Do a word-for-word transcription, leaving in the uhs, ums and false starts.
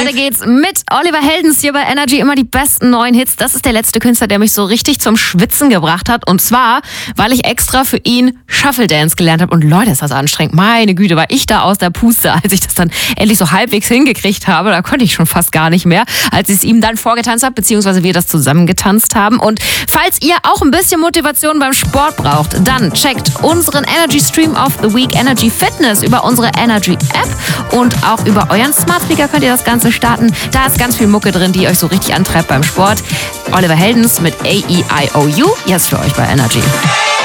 Weiter geht's mit Oliver Heldens hier bei Energy. Immer die besten neuen Hits. Das ist der letzte Künstler, der mich so richtig zum Schwitzen gebracht hat. Und zwar, weil ich extra für ihn Shuffle Dance gelernt habe. Und Leute, ist das anstrengend. Meine Güte, war ich da aus der Puste, als ich das dann endlich so halbwegs hingekriegt habe. Da konnte ich schon fast gar nicht mehr, als ich es ihm dann vorgetanzt habe, beziehungsweise wir das zusammen getanzt haben. Und falls ihr auch ein bisschen Motivation beim Sport braucht, dann checkt unseren Energy Stream of the Week Energy Fitness über unsere Energy App und auch über euren Smart Speaker könnt ihr das Ganze starten. Da ist ganz viel Mucke drin, die euch so richtig antreibt beim Sport. Oliver Heldens mit A E I O U, jetzt für euch bei Energy.